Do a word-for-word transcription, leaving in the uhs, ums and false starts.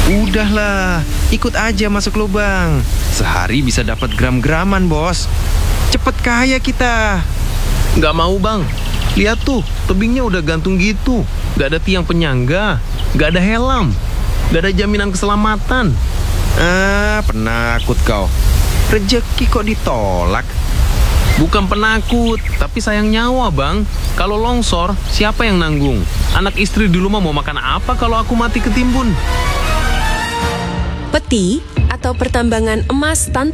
Udahlah, ikut aja masuk lubang. Sehari bisa dapat gram-graman, bos. Cepet kaya kita. Nggak mau bang. Lihat tuh, tebingnya udah gantung gitu. Nggak ada tiang penyangga, nggak ada helm, nggak ada jaminan keselamatan. Ah, penakut kau. Rezeki kok ditolak? Bukan penakut, tapi sayang nyawa bang. Kalau longsor, siapa yang nanggung? Anak istri di rumah mau makan apa kalau aku mati ketimbun? Peti atau pertambangan emas tanpa